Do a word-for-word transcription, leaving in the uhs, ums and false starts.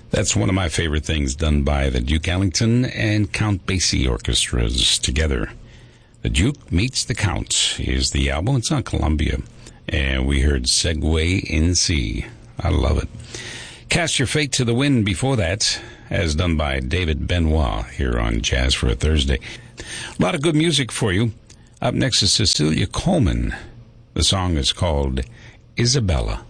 That's one of my favorite things done by the Duke Ellington and Count Basie orchestras together. The Duke Meets the Count is the album. It's on Columbia. And we heard Segway in C. I love it. Cast Your Fate to the Wind before that, as done by David Benoit here on Jazz for a Thursday. A lot of good music for you. Up next is Cecilia Coleman. The song is called Isabella.